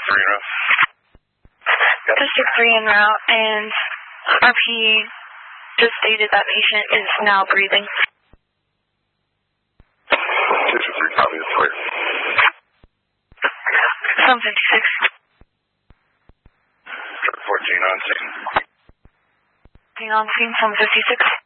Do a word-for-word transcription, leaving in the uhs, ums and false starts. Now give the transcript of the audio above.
three en route. District three en route, and R P just stated that patient is now breathing. District three, copy, it's clear. seven fifty-six. fourteen on scene. Being on scene, seven fifty-six.